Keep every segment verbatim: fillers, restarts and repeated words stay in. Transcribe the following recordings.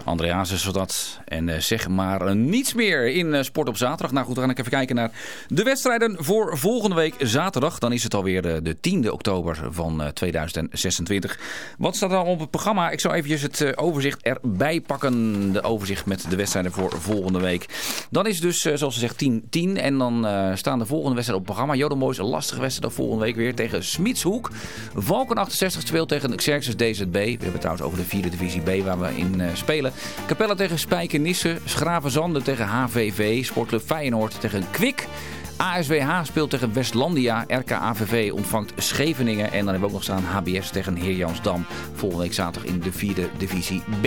Andreas is dat. En uh, zeg maar uh, niets meer in uh, Sport op zaterdag. Nou goed, dan ga ik even kijken naar de wedstrijden voor volgende week zaterdag. Dan is het alweer uh, de tiende oktober van uh, tweeduizend zesentwintig. Wat staat er al op het programma? Ik zal eventjes het uh, overzicht erbij pakken. De overzicht met de wedstrijden voor volgende week. Dan is het dus, uh, zoals ze zegt, tien tien. En dan uh, staan de volgende wedstrijden op het programma. Jodelmoois, een lastige wedstrijd volgende week weer tegen Smitshoek. Valken achtenzestig speelt tegen Xerxes D Z B. We hebben het trouwens over de vierde divisie B waar we in uh, spelen. Capelle tegen Spijkenisse. Schravenzande tegen H V V. Sportclub Feyenoord tegen Kwik. A S W H speelt tegen Westlandia. R K A V V ontvangt Scheveningen. En dan hebben we ook nog staan H B S tegen Heerjansdam. Volgende week zaterdag in de vierde divisie B.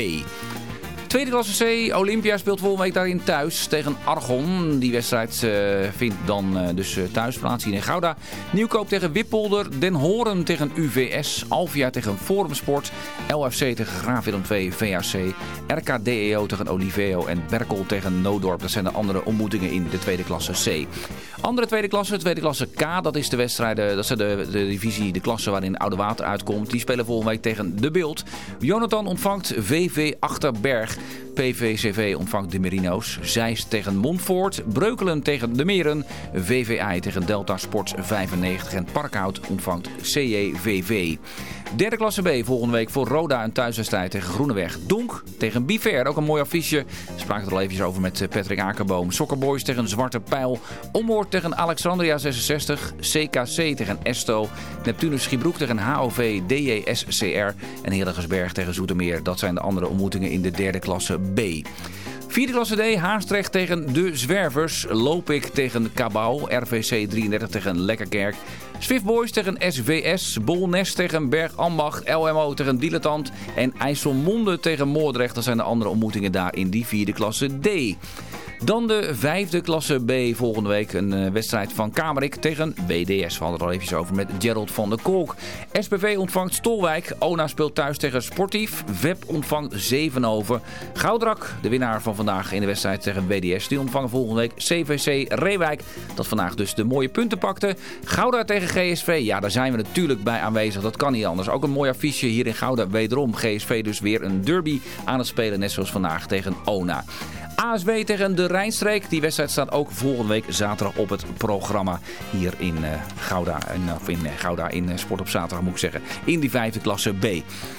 Tweede klasse C, Olympia speelt volgende week daarin thuis tegen Argon. Die wedstrijd uh, vindt dan uh, dus uh, thuis plaats hier in Gouda. Nieuwkoop tegen Wippolder, Den Horen tegen U V S, Alvia tegen Forumsport, L F C tegen Graaf Willem twee V A C, R K D E O tegen Oliveo en Berkel tegen Noodorp. Dat zijn de andere ontmoetingen in de tweede klasse C. Andere tweede klasse, tweede klasse K, dat is de wedstrijden, dat is de, de divisie, de klasse waarin Oude Water uitkomt. Die spelen volgende week tegen De Beeld. Jonathan ontvangt V V Achterberg. P V C V ontvangt de Merino's. Zeist tegen Montfort. Breukelen tegen de Meren. V V I tegen Delta Sports vijfennegentig. En Parkhout ontvangt C J V V. Derde klasse B volgende week voor Roda een thuiswedstrijd tegen Groeneweg. Donk tegen Biver. Ook een mooi affiche. We spraken er al even over met Patrick Akerboom. Soccerboys tegen Zwarte Pijl. Ommoord tegen Alexandria zesenzestig. C K C tegen Esto. Neptunus Schiebroek tegen H O V D J S C R. En Heerligersberg tegen Zoetermeer. Dat zijn de andere ontmoetingen in de derde klasse B. Vierde klasse D, Haastrecht tegen de Zwervers. Lopik tegen Cabau. R V C drieëndertig tegen Lekkerkerk. Swiftboys tegen S V S. Bolnes tegen Bergambacht. L M O tegen Dilettant. En IJsselmonde tegen Moordrecht. Dat zijn de andere ontmoetingen daar in die vierde klasse D. Dan de vijfde klasse B volgende week. Een uh, wedstrijd van Kamerik tegen B D S. We hadden het al eventjes over met Gerald van der Kolk. S P V ontvangt Stolwijk. Ona speelt thuis tegen Sportief. V E P ontvangt Zevenhoven. Goudrak, de winnaar van vandaag in de wedstrijd tegen B D S. Die ontvangen volgende week C V C Reewijk. Dat vandaag dus de mooie punten pakte. Gouda tegen G S V. Ja, daar zijn we natuurlijk bij aanwezig. Dat kan niet anders. Ook een mooi affiche hier in Gouda. Wederom G S V dus weer een derby aan het spelen. Net zoals vandaag tegen Ona. A S W tegen de Rijnstreek. Die wedstrijd staat ook volgende week zaterdag op het programma hier in uh, Gouda. En, of in uh, Gouda in uh, Sport op zaterdag moet ik zeggen. In die vijfde klasse B.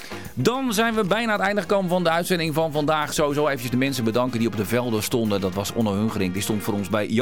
Dan zijn we bijna aan het einde gekomen van de uitzending van vandaag. Sowieso eventjes de mensen bedanken die op de velden stonden. Dat was Onno Hungerink. Die stond voor ons bij